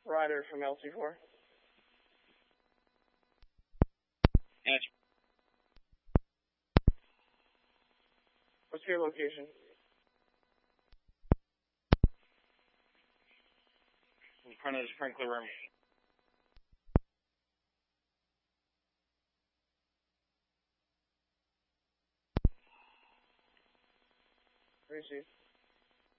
Ryder from LC4. Answer. What's your location? In front of the sprinkler room. Receive.